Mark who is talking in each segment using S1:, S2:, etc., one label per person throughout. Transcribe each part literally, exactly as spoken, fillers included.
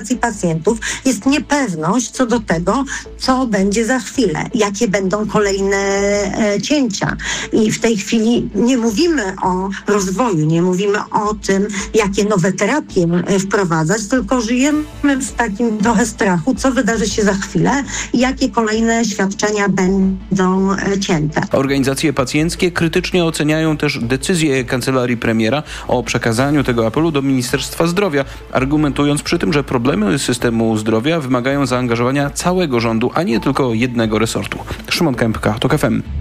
S1: pacjentów jest niepewność co do tego, co będzie za chwilę, jakie będą kolejne e, cięcia. I w tej chwili nie mówimy o rozwoju, nie mówimy o tym, jakie nowe terapie e, wprowadzać, tylko żyjemy w takim trochę strachu, co wydarzy się za chwilę i jakie kolejne świadczenia będą e, cięte.
S2: Organizacje pacjenckie krytycznie oceniają też decyzję kancelarii premiera o przekazaniu tego apelu do Ministerstwa Zdrowia, argumentując przy tym, że problemy systemu zdrowia wymagają zaangażowania całego rządu, a nie tylko jednego resortu. Szymon Kępka, TOK F M.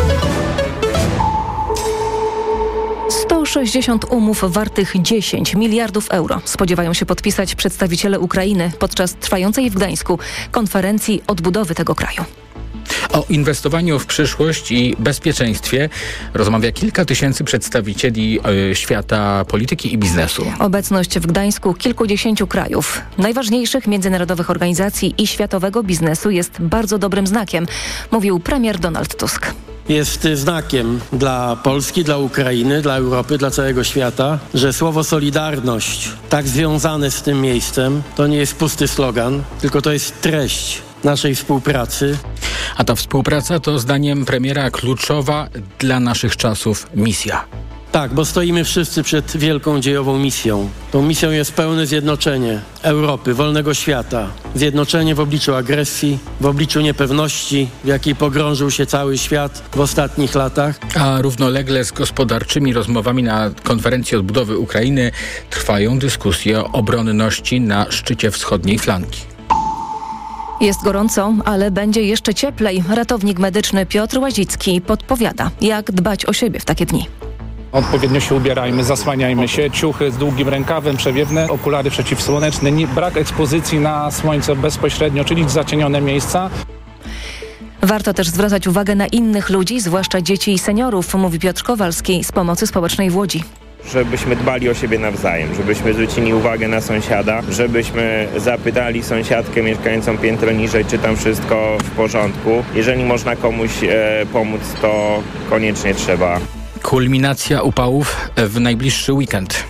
S3: sto sześćdziesiąt umów wartych dziesięć miliardów euro spodziewają się podpisać przedstawiciele Ukrainy podczas trwającej w Gdańsku konferencji odbudowy tego kraju.
S4: O inwestowaniu w przyszłość i bezpieczeństwie rozmawia kilka tysięcy przedstawicieli y, świata polityki i biznesu.
S3: Obecność w Gdańsku kilkudziesięciu krajów, najważniejszych międzynarodowych organizacji i światowego biznesu jest bardzo dobrym znakiem, mówił premier Donald Tusk.
S5: Jest znakiem dla Polski, dla Ukrainy, dla Europy, dla całego świata, że słowo solidarność, tak związane z tym miejscem, to nie jest pusty slogan, tylko to jest treść naszej współpracy.
S4: A ta współpraca to zdaniem premiera kluczowa dla naszych czasów misja.
S5: Tak, bo stoimy wszyscy przed wielką dziejową misją. Tą misją jest pełne zjednoczenie Europy, wolnego świata. Zjednoczenie w obliczu agresji, w obliczu niepewności, w jakiej pogrążył się cały świat w ostatnich latach.
S4: A równolegle z gospodarczymi rozmowami na konferencji odbudowy Ukrainy trwają dyskusje o obronności na szczycie wschodniej flanki.
S3: Jest gorąco, ale będzie jeszcze cieplej. Ratownik medyczny Piotr Łazicki podpowiada, jak dbać o siebie w takie dni.
S6: Odpowiednio się ubierajmy, zasłaniajmy się, ciuchy z długim rękawem, przewiewne, okulary przeciwsłoneczne, nie, brak ekspozycji na słońce bezpośrednio, czyli zacienione miejsca.
S3: Warto też zwracać uwagę na innych ludzi, zwłaszcza dzieci i seniorów, mówi Piotr Kowalski z Pomocy Społecznej w Łodzi.
S7: Żebyśmy dbali o siebie nawzajem, żebyśmy zwrócili uwagę na sąsiada, żebyśmy zapytali sąsiadkę mieszkającą piętro niżej, czy tam wszystko w porządku. Jeżeli można komuś e, pomóc, to koniecznie trzeba.
S4: Kulminacja upałów w najbliższy weekend.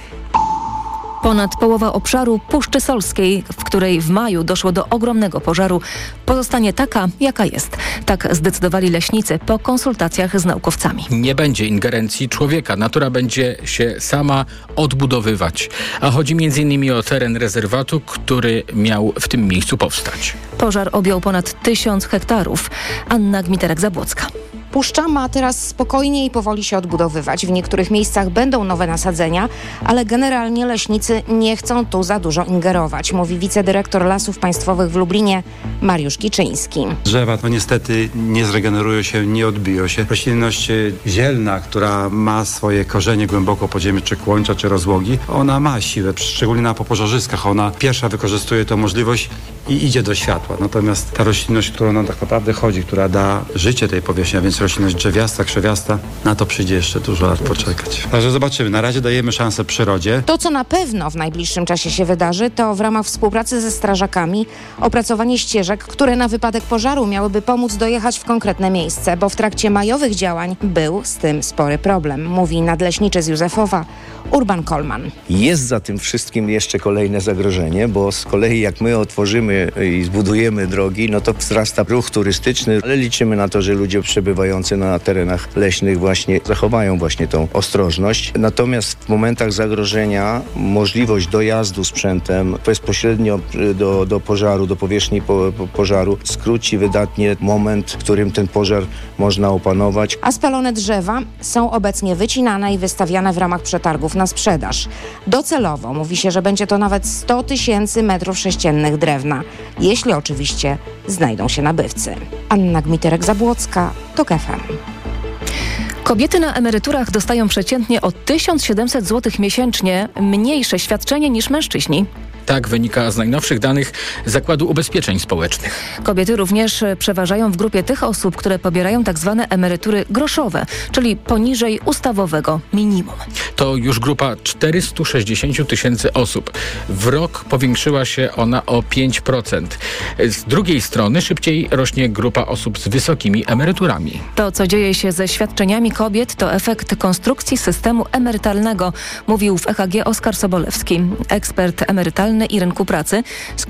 S3: Ponad połowa obszaru Puszczy Solskiej, w której w maju doszło do ogromnego pożaru, pozostanie taka, jaka jest. Tak zdecydowali leśnicy po konsultacjach z naukowcami.
S4: Nie będzie ingerencji człowieka. Natura będzie się sama odbudowywać. A chodzi między innymi o teren rezerwatu, który miał w tym miejscu powstać.
S3: Pożar objął ponad tysiąc hektarów. Anna Gmiterek-Zabłocka.
S8: Puszcza ma teraz spokojnie i powoli się odbudowywać. W niektórych miejscach będą nowe nasadzenia, ale generalnie leśnicy nie chcą tu za dużo ingerować, mówi wicedyrektor Lasów Państwowych w Lublinie Mariusz Kiczyński.
S9: Drzewa no niestety nie zregenerują się, nie odbiją się. Roślinność zielna, która ma swoje korzenie głęboko pod ziemię, czy kłończa, czy rozłogi, ona ma siłę, szczególnie na popożarzyskach. Ona pierwsza wykorzystuje tę możliwość i idzie do światła. Natomiast ta roślinność, którą nam tak naprawdę chodzi, która da życie tej powierzchni, a więc roślinność drzewiasta, krzewiasta, na to przyjdzie jeszcze dużo lat poczekać. Także zobaczymy. Na razie dajemy szansę przyrodzie.
S8: To, co na pewno w najbliższym czasie się wydarzy, to w ramach współpracy ze strażakami opracowanie ścieżek, które na wypadek pożaru miałyby pomóc dojechać w konkretne miejsce, bo w trakcie majowych działań był z tym spory problem, mówi nadleśniczy z Józefowa Urban Kolman.
S10: Jest za tym wszystkim jeszcze kolejne zagrożenie, bo z kolei jak my otworzymy i zbudujemy drogi, no to wzrasta ruch turystyczny, ale liczymy na to, że ludzie przebywający na terenach leśnych właśnie zachowają właśnie tą ostrożność. Natomiast w momentach zagrożenia możliwość dojazdu sprzętem bezpośrednio do, do pożaru, do powierzchni po, po pożaru skróci wydatnie moment, w którym ten pożar można opanować.
S8: A spalone drzewa są obecnie wycinane i wystawiane w ramach przetargów na sprzedaż. Docelowo mówi się, że będzie to nawet sto tysięcy metrów sześciennych drewna, jeśli oczywiście znajdą się nabywcy. Anna Gmiterek-Zabłocka, TOK F M.
S3: Kobiety na emeryturach dostają przeciętnie o tysiąc siedemset złotych miesięcznie mniejsze świadczenie niż mężczyźni.
S4: Tak wynika z najnowszych danych Zakładu Ubezpieczeń Społecznych.
S3: Kobiety również przeważają w grupie tych osób, które pobierają tak zwane emerytury groszowe, czyli poniżej ustawowego minimum.
S4: To już grupa czterysta sześćdziesiąt tysięcy osób. W rok powiększyła się ona o pięć procent. Z drugiej strony szybciej rośnie grupa osób z wysokimi emeryturami.
S3: To, co dzieje się ze świadczeniami kobiet, to efekt konstrukcji systemu emerytalnego, mówił w E K G Oskar Sobolewski, ekspert emerytalny socjalne i rynku pracy,